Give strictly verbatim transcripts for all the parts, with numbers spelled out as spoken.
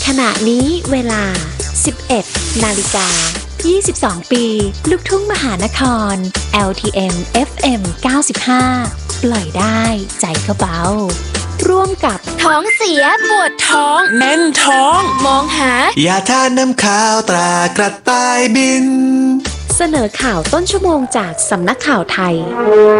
ขณะนี้เวลา สิบเอ็ด นาฬิกา ยี่สิบสอง ปีลูกทุ่งมหานคร แอล ที เอ็ม เอฟ เอ็ม เก้าสิบห้า ปล่อยได้ใจก็เบาร่วมกับท้องเสียปวดท้องแน่นท้องมองหายาทาน้ำข้าวตรากระต่ายบินเสนอข่าวต้นชั่วโมงจากสำนักข่าวไทย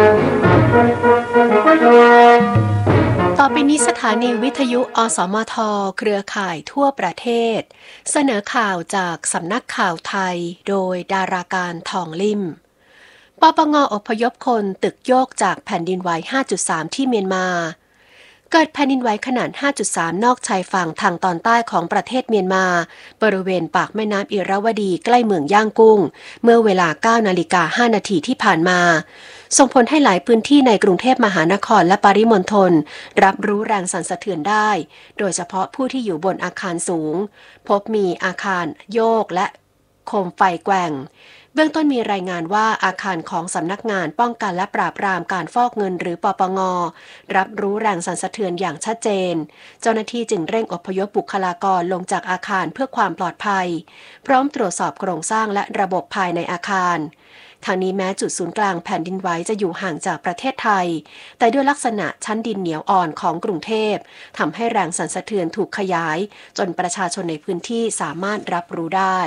ต่อไปนี้สถานีวิทยุอสมทเครือข่ายทั่วประเทศเสนอข่าวจากสำนักข่าวไทยโดยดาราการทองลิ่มปปง.อพยพคนตึกโยกจากแผ่นดินไหว ห้าจุดสาม ที่เมียนมาเกิดแผ่นดินไหวขนาด ห้าจุดสาม นอกชายฝั่งทางตอนใต้ของประเทศเมียนมาบริเวณปากแม่น้ำอิระวดีใกล้เมืองย่างกุ้งเมื่อเวลา เก้านาฬิกาห้านาทีที่ผ่านมาส่งผลให้หลายพื้นที่ในกรุงเทพมหานครและปริมณฑลรับรู้แรงสั่นสะเทือนได้โดยเฉพาะผู้ที่อยู่บนอาคารสูงพบมีอาคารโยกและโคมไฟแกว่งเบื้องต้นมีรายงานว่าอาคารของสำนักงานป้องกันและปราบปรามการฟอกเงินหรือปปง.รับรู้แรงสั่นสะเทือนอย่างชัดเจนเจ้าหน้าที่จึงเร่งอพยพบุคลากรลงจากอาคารเพื่อความปลอดภัยพร้อมตรวจสอบโครงสร้างและระบบภายในอาคารทางนี้แม้จุดศูนย์กลางแผ่นดินไหวจะอยู่ห่างจากประเทศไทยแต่ด้วยลักษณะชั้นดินเหนียวอ่อนของกรุงเทพทำให้แรงสั่นสะเทือนถูกขยายจนประชาชนในพื้นที่สามารถรับรู้ได้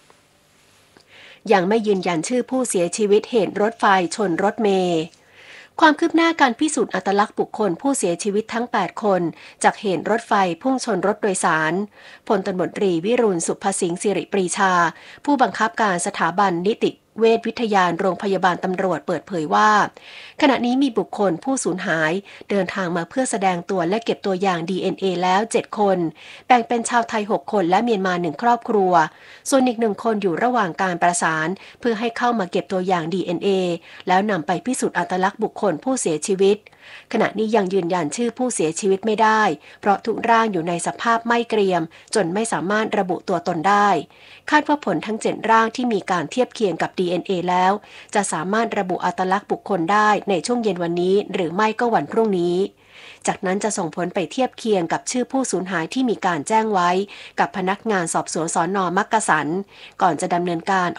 ยังไม่ยืนยันชื่อผู้เสียชีวิตเหตุรถไฟชนรถเมล์ความคืบหน้าการพิสูจน์อัตลักษณ์บุคคลผู้เสียชีวิตทั้งแปดคนจากเหตุรถไฟพุ่งชนรถโดยสารพลตำรวจตรีวิรุณสุภสิงห์สิริปรีชาผู้บังคับการสถาบันนิติเวชวิทยาโรงพยาบาลตำรวจเปิดเผยว่าขณะนี้มีบุคคลผู้สูญหายเดินทางมาเพื่อแสดงตัวและเก็บตัวอย่าง ดี เอ็น เอ แล้วเจ็ดคนแบ่งเป็นชาวไทยหกคนและเมียนมาหนึ่งครอบครัวส่วนอีกหนึ่งคนอยู่ระหว่างการประสานเพื่อให้เข้ามาเก็บตัวอย่าง ดี เอ็น เอ แล้วนำไปพิสูจน์อัตลักษณ์บุคคลผู้เสียชีวิตขณะนี้ยังยืนยันชื่อผู้เสียชีวิตไม่ได้เพราะทุกร่างอยู่ในสภาพไม่เกรียมจนไม่สามารถระบุตัวตนได้คาดว่าผลทั้งเจ็ดร่างที่มีการเทียบเคียงกับ ดี เอ็น เอ แล้วจะสามารถระบุอัตลักษณ์บุคคลได้ในช่วงเย็นวันนี้หรือไม่ก็วันพรุ่งนี้จากนั้นจะส่งผลไปเทียบเคียงกับชื่อผู้สูญหายที่มีการแจ้งไว้กับพนักงานสอบสวนสน.มักกะสันก่อนจะดำเนินการ